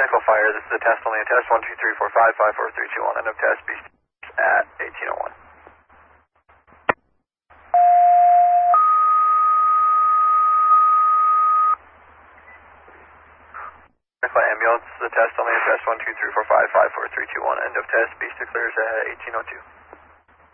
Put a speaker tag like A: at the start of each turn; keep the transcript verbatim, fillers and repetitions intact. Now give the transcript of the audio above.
A: Echo Fire, this is a test only, a test one two three four five five four three two one, end of test, be at eighteen oh one. Echo Ambulance, this is a test only, a test one two three four five five four three two one, end of test, beast declares at eighteen oh two.